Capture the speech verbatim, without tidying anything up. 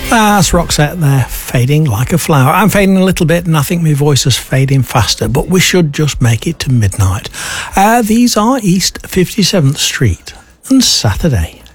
That's Roxette there, fading like a flower. I'm fading a little bit, and I think my voice is fading faster, but we should just make it to midnight. Uh, these are East fifty-seventh Street and Saturday.